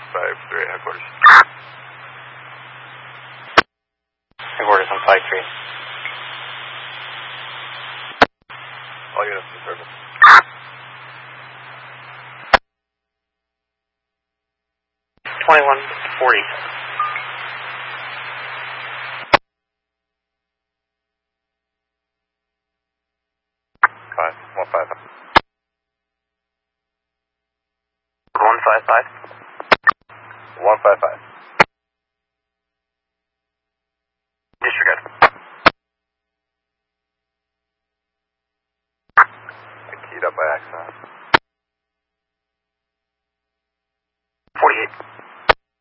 5-3, headquarters. Headquarters on 5-3. All units in service. $21.40. Five, 155. 155. 155. Disregard.